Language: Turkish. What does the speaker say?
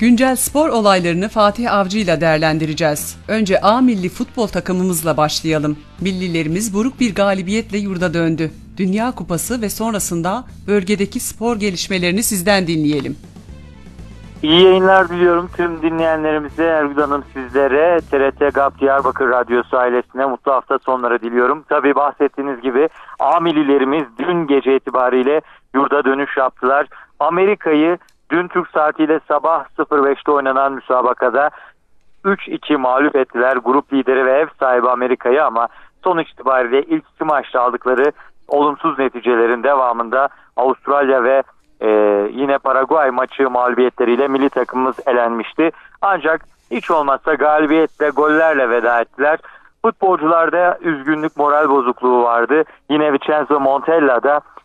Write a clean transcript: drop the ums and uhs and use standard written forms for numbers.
Güncel spor olaylarını Fatih Avcı ile değerlendireceğiz. Önce A milli futbol takımımızla başlayalım. Millilerimiz buruk bir galibiyetle yurda döndü. Dünya Kupası ve sonrasında bölgedeki spor gelişmelerini sizden dinleyelim. İyi yayınlar diliyorum tüm dinleyenlerimize, Ergün Hanım sizlere, TRT GAP Diyarbakır Radyosu ailesine mutlu hafta sonları diliyorum. Tabii bahsettiğiniz gibi A millilerimiz dün gece itibariyle yurda dönüş yaptılar. Amerika'yı dün Türk saatiyle sabah 05'te oynanan müsabakada 3-2 mağlup ettiler. Grup lideri ve ev sahibi Amerika'yı, ama sonuç itibariyle ilk iki maçta aldıkları olumsuz neticelerin devamında Avustralya ve yine Paraguay maçı mağlubiyetleriyle milli takımımız elenmişti. Ancak hiç olmazsa galibiyetle, gollerle veda ettiler. Futbolcularda üzgünlük, moral bozukluğu vardı. Yine Vincenzo Montella da